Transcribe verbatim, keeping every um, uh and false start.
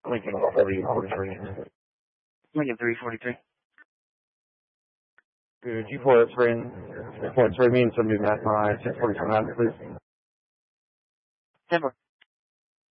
Lincoln three forty-three. Lincoln three forty-three. Good. G four X-ray. G four X-ray means somebody back my six forty-five, please. ten four.